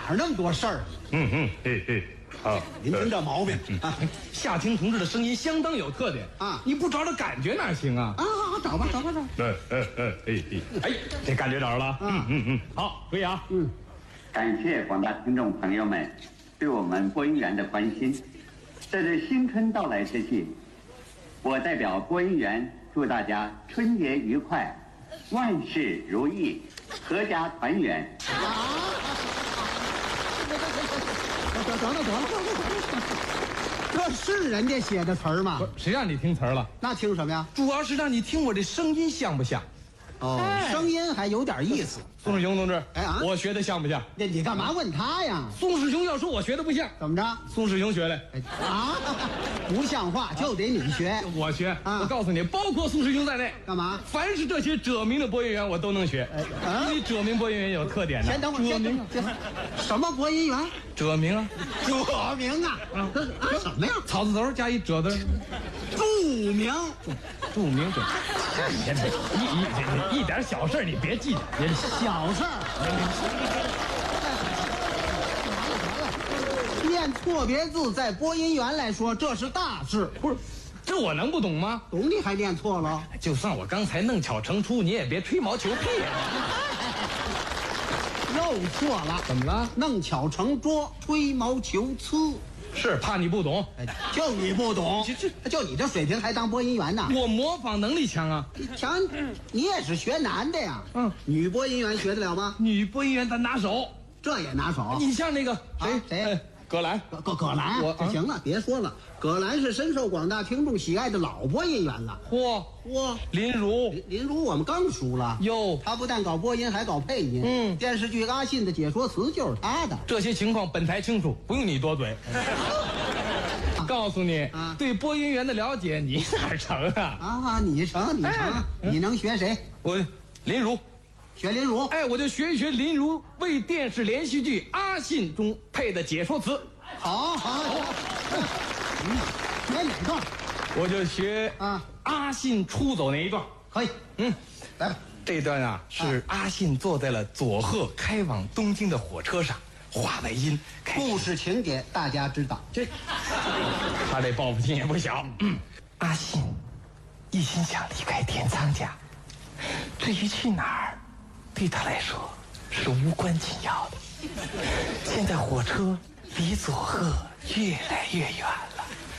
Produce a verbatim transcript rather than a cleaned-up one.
儿那么多事儿？ 嗯嗯，嘿嘿，啊， 您听这毛病啊！ 夏青同志的声音相当有特点啊， 你不找找感觉哪行啊？ 啊，找吧，找吧，找吧。 哎哎哎哎哎，这感觉找着了。嗯嗯嗯，好，可以啊。 嗯， 感谢广大听众朋友们对我们播音员的关心。在这新春到来之际，我代表播音员祝大家春节愉快，万事如意，阖家团圆。 得得了得了，这是人家写的词儿吗？ 谁让你听词儿了？ 那听什么呀？ 主要是让你听我这声音像不像？ 哦，声音还有点意思。 宋世雄同志， 哎啊， 我学的像不像？ 那你干嘛问他呀？ 宋世雄要说我学的不像， 怎么着？ 宋世雄学的。 哎啊，不像话就得你学。 我学， 啊我告诉你，包括宋世雄在内， 干嘛？ 凡是这些者名的播音员，我都能学。 啊因为者名播音员有特点的。 先等会儿， 者名先等会儿，先什么播音员？ 者名啊， 著名啊！啊，什么呀？ 草字头加一者字， 著名。 著名者。别别，一一一点小事你别记着，别小事儿。念错别字在播音员来说这是大事。 不是，这我能不懂吗？ 懂你还念错了？ 就算我刚才弄巧成拙，你也别吹毛求疵呀。 又错了。 怎么了？ 弄巧成拙，吹毛求疵。 是怕你不懂， 哎，就你不懂， 这这就你这水平还当播音员呢？ 我模仿能力强啊。 强，你也是学男的呀？ 嗯， 女播音员学得了吗？ 女播音员咱拿手， 这也拿手。 你像那个谁谁哎葛兰， 葛葛葛兰， 我这行了，别说了。葛兰是深受广大听众喜爱的老播音员了。 嚯， 嚯， 林如林林如我们刚熟了。 哟， 他不但搞播音，还搞配音。 嗯电视剧《阿信》的解说词就是他的。 这些情况本台清楚，不用你多嘴。告诉你， 啊对播音员的了解你哪儿成啊？ 啊，你成你成，你能学谁？ 我林如， 学林如。 哎，我就学一学林如为电视连续剧《阿信》中配的解说词。 好好好，嗯，学哪段？ 我就学啊， 阿信出走那一段。 可以， 嗯， 来吧。 这段啊是阿信坐在了佐贺开往东京的火车上，话外音开始故事情节大家知道。 这他这报复心也不小。嗯，阿信一心想离开田仓家，至于去哪儿，对他来说是无关紧要的。现在火车离佐贺越来越远了。